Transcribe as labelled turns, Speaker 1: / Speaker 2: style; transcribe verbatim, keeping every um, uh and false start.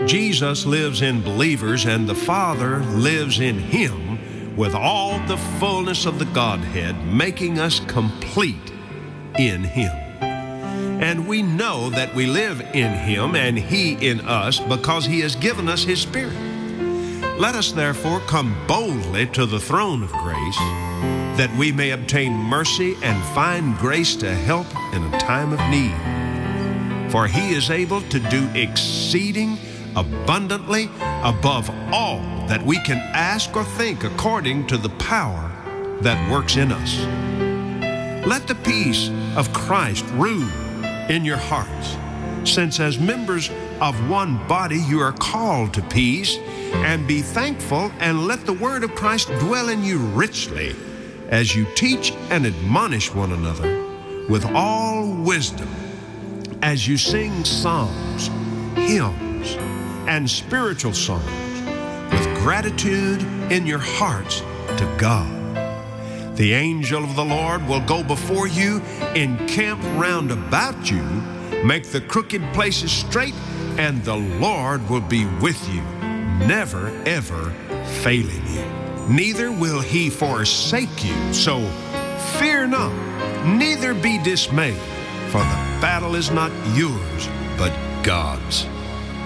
Speaker 1: Jesus lives in believers, and the Father lives in Him with all the fullness of the Godhead, making us complete in Him. And we know that we live in Him and He in us because He has given us His Spirit. Let us therefore come boldly to the throne of grace, that we may obtain mercy and find grace to help in a time of need. For He is able to do exceeding abundantly above all that we can ask or think, according to the power that works in us. Let the peace of Christ rule in your hearts, since as members of one body you are called to peace, and be thankful, and let the word of Christ dwell in you richly, as you teach and admonish one another with all wisdom, as you sing psalms, hymns, and spiritual songs with gratitude in your hearts to God. The angel of the Lord will go before you, encamp round about you, make the crooked places straight, and the Lord will be with you, never ever failing you. Neither will He forsake you, so fear not, neither be dismayed, for the battle is not yours, but God's.